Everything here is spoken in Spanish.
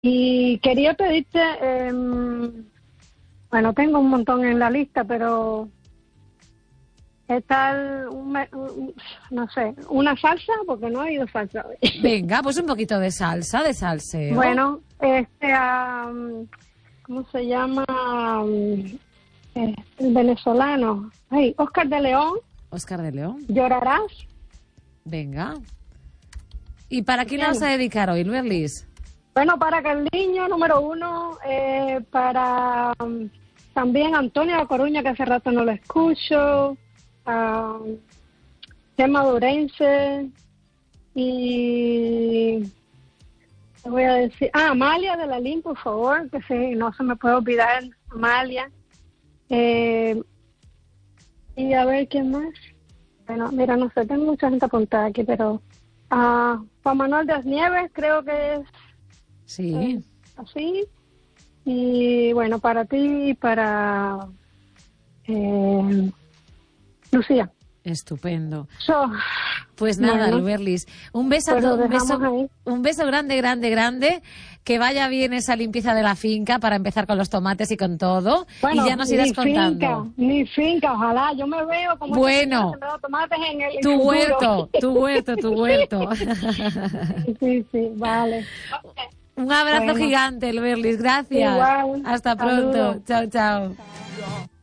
Y quería pedirte, bueno, tengo un montón en la lista, pero ¿qué tal, no sé, una salsa? Porque no he ido salsa hoy. Venga, pues un poquito de salsa, de salseo. Bueno, ¿cómo se llama? El venezolano. Ay, Oscar de León. Oscar de León. ¿Llorarás? Venga. ¿Y para quién la vas a dedicar hoy, Luerlis? Bueno, para Carliño, número 1, para también Antonio de Coruña, que hace rato no lo escucho, Tema Durense, y te voy a decir, Amalia de la Lin, por favor, que sí, no se me puede olvidar, Amalia. Y a ver, ¿quién más? Bueno, mira, no sé, tengo mucha gente apuntada aquí, pero Juan Manuel de las Nieves, creo que es. Sí. Así. Y bueno, para ti y para Lucía. Estupendo. Pues nada, bueno, Luerlis, un beso, pues un beso grande, grande, grande, que vaya bien esa limpieza de la finca para empezar con los tomates y con todo, bueno, y ya nos irás contando. Mi finca, ojalá, yo me veo como bueno, tomates en el tu futuro. tu huerto. Sí, vale. Okay. Un abrazo gigante, Luerlis, gracias. Igual. Hasta pronto. Saludos. Chao.